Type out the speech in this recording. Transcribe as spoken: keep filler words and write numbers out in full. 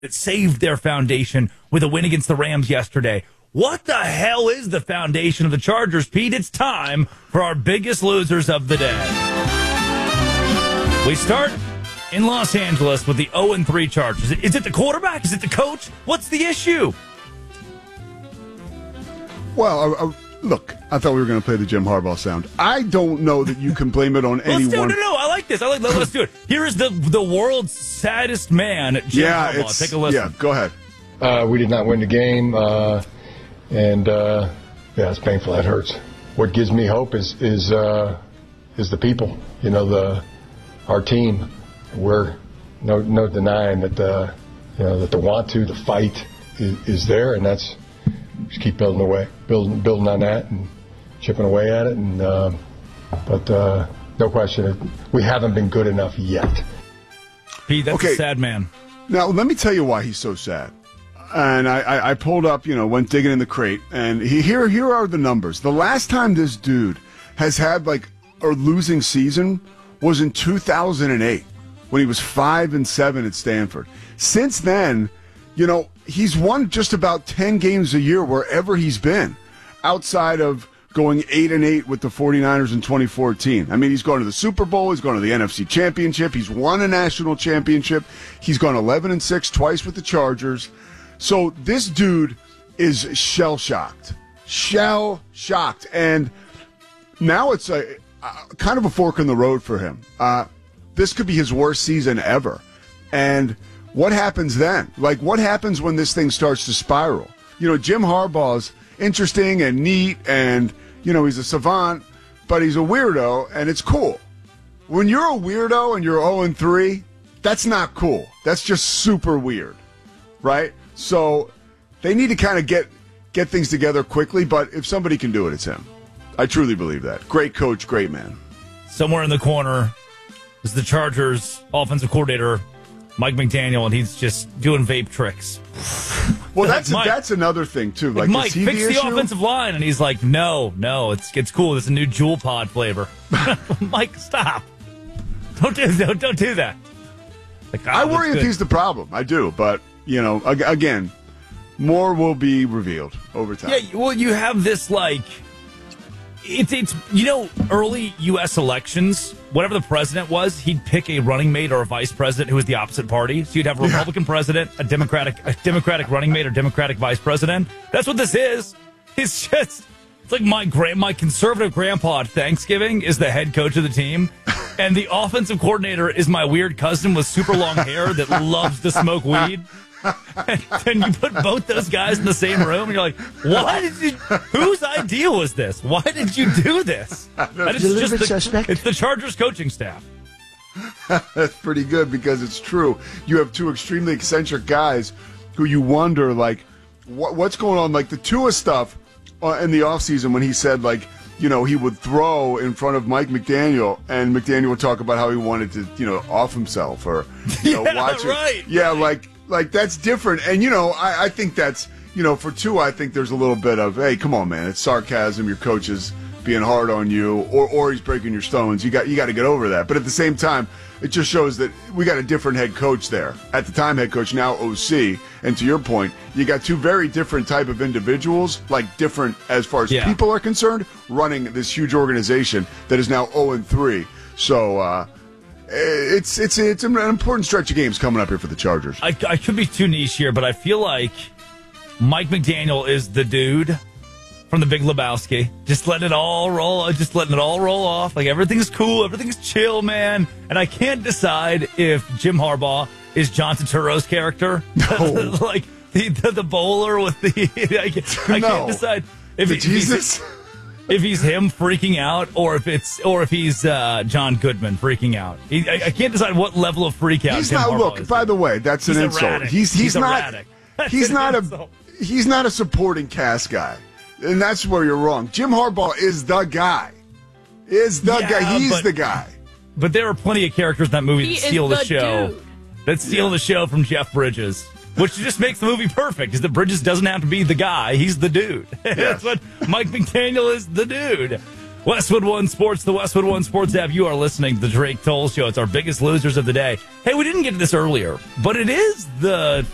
that saved their foundation with a win against the Rams yesterday. What the hell is the foundation of the Chargers, Pete? It's time for our biggest losers of the day. We start in Los Angeles with the oh and three Chargers. Is it the quarterback? Is it the coach? What's the issue? Well, uh, uh, look, I thought we were going to play the Jim Harbaugh sound. I don't know that you can blame it on let's anyone. Do, no, no, I like this. I like. Let's do it. Here is the the world's saddest man, Jim yeah, Harbaugh. Take a listen. Yeah, go ahead. Uh, we did not win the game, uh, and uh, yeah, it's painful. That hurts. What gives me hope is is uh, is the people. You know, the our team. We're no no denying that the you know that the want to, the fight is, is there, and that's just keep building away, building building on that, and chipping away at it. And um, but uh, no question, we haven't been good enough yet. Pete, that's okay. a sad man. Now let me tell you why he's so sad. And I, I, I pulled up, you know, went digging in the crate, and he, here here are the numbers. The last time this dude has had like a losing season was in two thousand eight. When he was five and seven at Stanford. Since then, you know, he's won just about ten games a year wherever he's been, outside of going eight and eight with the 49ers in twenty fourteen. I mean, he's gone to the Super Bowl, he's gone to the N F C Championship, he's won a national championship, he's gone eleven and six twice with the Chargers. So this dude is shell shocked, shell shocked, and now it's a, a kind of a fork in the road for him. Uh, This could be his worst season ever. And what happens then? Like, what happens when this thing starts to spiral? You know, Jim Harbaugh's interesting and neat and, you know, he's a savant, but he's a weirdo, and it's cool. When you're a weirdo and you're oh and three, that's not cool. That's just super weird, right? So they need to kind of get get things together quickly, but if somebody can do it, it's him. I truly believe that. Great coach, great man. Somewhere in the corner is the Chargers offensive coordinator, Mike McDaniel, and he's just doing vape tricks. Well, that's Mike, a, that's another thing, too. Like, Like, Mike, the fix the issue? offensive line. And he's like, no, no, it's it's cool. It's a new Jewel Pod flavor. Mike, stop. Don't do, don't, don't do that. Like, oh, I worry if good. he's the problem. I do. But, you know, ag- again, more will be revealed over time. Yeah, well, you have this, like, it's, it's you know, early U S elections, whatever the president was, he'd pick a running mate or a vice president who was the opposite party. So you'd have a Republican yeah. president, a Democratic a Democratic running mate or Democratic vice president. That's what this is. It's just, it's like my grand, my conservative grandpa at Thanksgiving is the head coach of the team. And the offensive coordinator is my weird cousin with super long hair that loves to smoke weed. And then you put both those guys in the same room, and you're like, "Why did you? Whose idea was this? Why did you do this?" And it's, a little just bit the, suspect. it's the Chargers coaching staff. That's pretty good because it's true. You have two extremely eccentric guys who you wonder, like, what, what's going on? Like the Tua stuff uh, in the offseason when he said, like, you know, he would throw in front of Mike McDaniel, and McDaniel would talk about how he wanted to, you know, off himself or, you know, yeah, watch right, it. Yeah, right. like, like that's different. And, you know, I, I think that's, you know, for Tua, I think there's a little bit of, hey, come on, man, it's sarcasm. Your coach is being hard on you, or or he's breaking your stones. You got you got to get over that. But at the same time, it just shows that we got a different head coach there. At the time, head coach, now O C. And to your point, you got two very different type of individuals, like different as far as yeah. people are concerned, running this huge organization that is now oh and three. So uh, it's it's it's an important stretch of games coming up here for the Chargers. I, I could be too niche here, but I feel like Mike McDaniel is the dude from The Big Lebowski, just letting it all roll, just letting it all roll off. Like, everything's cool, everything's chill, man. And I can't decide if Jim Harbaugh is John Turturro's character, no. like the, the the bowler with the. I, can't, I no. can't decide if, the if Jesus. He's, if he's him freaking out, or if it's or if he's uh, John Goodman freaking out. He, I, I can't decide what level of freak out. He's Jim not. Harbaugh Look, is by in. the way, that's an he's insult. Erratic. He's he's, he's not. Erratic. He's not insult. a. He's not a supporting cast guy. And that's where you're wrong. Jim Harbaugh is the guy. Is the yeah, guy. He's but, the guy. But there are plenty of characters in that movie he that steal the, the show. Dude. That steal yeah. the show from Jeff Bridges. Which just makes the movie perfect, is that Bridges doesn't have to be the guy. He's the dude. Yes. That's what Mike McDaniel is, the dude. Westwood One Sports, the Westwood One Sports app. You are listening to the Drake Toll Show. It's our biggest losers of the day. Hey, we didn't get to this earlier, but it is the